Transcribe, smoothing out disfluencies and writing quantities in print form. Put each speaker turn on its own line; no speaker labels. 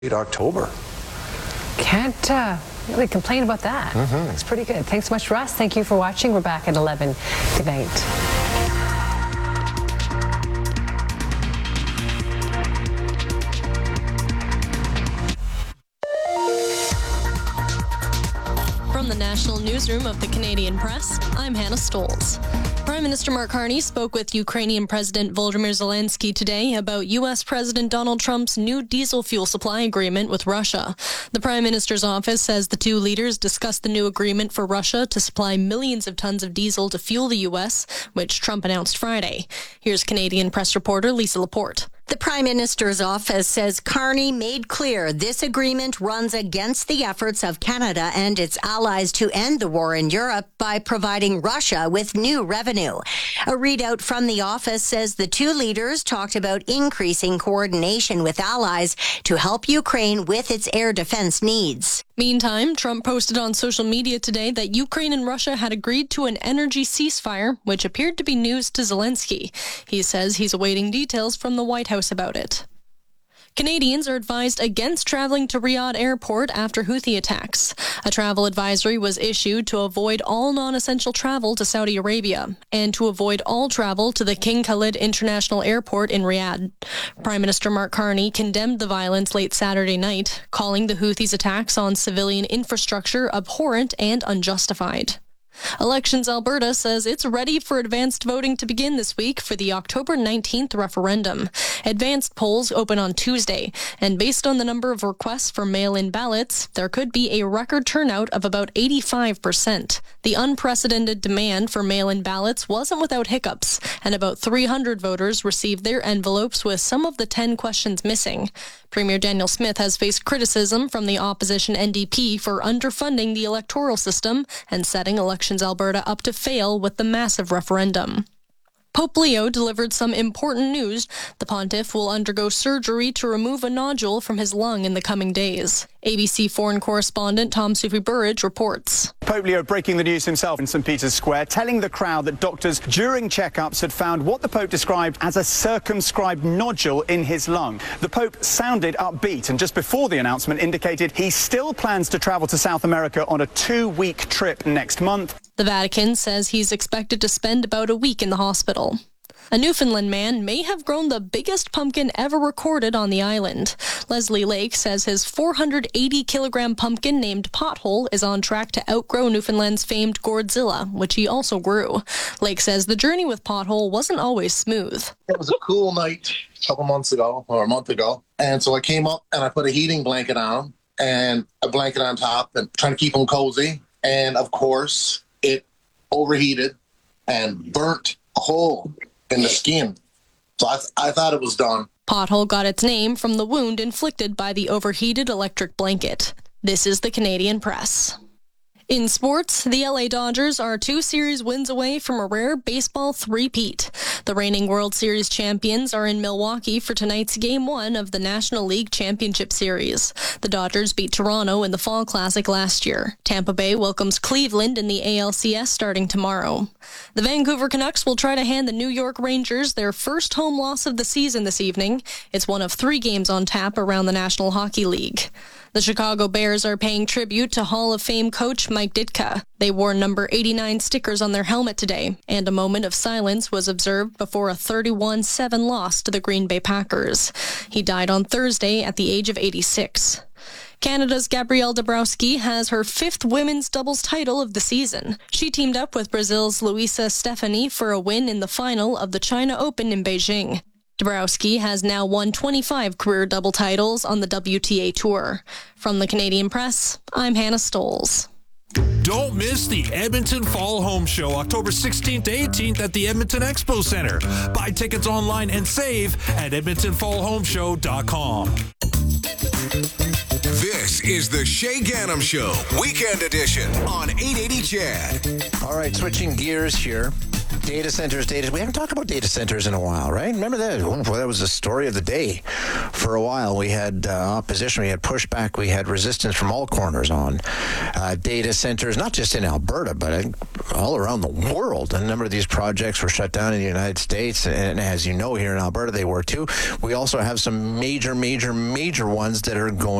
October.
Can't really complain about that. It's pretty good. Thanks so much, Russ. Thank you for watching. We're back at 11. Good night.
From the National Newsroom of the Canadian Press, I'm Hannah Stolz. Prime Minister Mark Carney spoke with Ukrainian President Volodymyr Zelensky today about U.S. President Donald Trump's new diesel fuel supply agreement with Russia. The Prime Minister's office says the two leaders discussed the new agreement for Russia to supply millions of tons of diesel to fuel the U.S., which Trump announced Friday. Here's Canadian press reporter Lisa Laporte.
The Prime Minister's office says Carney made clear this agreement runs against the efforts of Canada and its allies to end the war in Europe by providing Russia with new revenue. A readout from the office says the two leaders talked about increasing coordination with allies to help Ukraine with its air defense needs.
Meantime, Trump posted on social media today that Ukraine and Russia had agreed to an energy ceasefire, which appeared to be news to Zelensky. He says he's awaiting details from the White House about it. Canadians are advised against traveling to Riyadh Airport after Houthi attacks. A travel advisory was issued to avoid all non-essential travel to Saudi Arabia and to avoid all travel to the King Khalid International Airport in Riyadh. Prime Minister Mark Carney condemned the violence late Saturday night, calling the Houthis' attacks on civilian infrastructure abhorrent and unjustified. Elections Alberta says it's ready for advanced voting to begin this week for the October 19th referendum. Advanced polls open on Tuesday, and based on the number of requests for mail-in ballots, there could be a record turnout of about 85%. The unprecedented demand for mail-in ballots wasn't without hiccups, and about 300 voters received their envelopes with some of the 10 questions missing. Premier Daniel Smith has faced criticism from the opposition NDP for underfunding the electoral system and setting Elections Alberta up to fail with the massive referendum. Pope Leo delivered some important news. The pontiff will undergo surgery to remove a nodule from his lung in the coming days. ABC foreign correspondent Tom Sufi-Burridge reports.
Pope Leo breaking the news himself in St. Peter's Square, telling the crowd that doctors during checkups had found what the Pope described as a circumscribed nodule in his lung. The Pope sounded upbeat and just before the announcement indicated he still plans to travel to South America on a 2-week trip next month.
The Vatican says he's expected to spend about a week in the hospital. A Newfoundland man may have grown the biggest pumpkin ever recorded on the island. Leslie Lake says his 480-kilogram pumpkin named Pothole is on track to outgrow Newfoundland's famed Gourdzilla, which he also grew. Lake says the journey with Pothole wasn't always smooth.
It was a cool night a month ago, and so I came up and I put a heating blanket on him and a blanket on top and trying to keep him cozy. And, of course, it overheated and burnt a hole in the skin. So I thought it was done.
Pothole got its name from the wound inflicted by the overheated electric blanket. This is the Canadian Press. In sports, the LA Dodgers are 2 series wins away from a rare baseball three-peat. The reigning World Series champions are in Milwaukee for tonight's Game 1 of the National League Championship Series. The Dodgers beat Toronto in the Fall Classic last year. Tampa Bay welcomes Cleveland in the ALCS starting tomorrow. The Vancouver Canucks will try to hand the New York Rangers their first home loss of the season this evening. It's one of 3 games on tap around the National Hockey League. The Chicago Bears are paying tribute to Hall of Fame coach Mike Ditka. They wore number 89 stickers on their helmet today, and a moment of silence was observed before a 31-7 loss to the Green Bay Packers. He died on Thursday at the age of 86. Canada's Gabrielle Dabrowski has her 5th women's doubles title of the season. She teamed up with Brazil's Luisa Stefani for a win in the final of the China Open in Beijing. Dabrowski has now won 25 career double titles on the WTA Tour. From the Canadian Press, I'm Hannah Stolz.
Don't miss the Edmonton Fall Home Show, October 16th to 18th at the Edmonton Expo Center. Buy tickets online and save at EdmontonFallHomeShow.com.
This is the Shay Gannam Show, Weekend Edition on 880 CHAD.
All right, switching gears here.
Data centers. We haven't talked about data centers in a while, right? Remember that? Oh, boy, that was the story of the day. For a while, we had opposition, we had pushback, we had resistance from all corners on data centers, not just in Alberta, but all around the world. A number of these projects were shut down in the United States, and as you know, here in Alberta, they were too. We also have some major ones that are going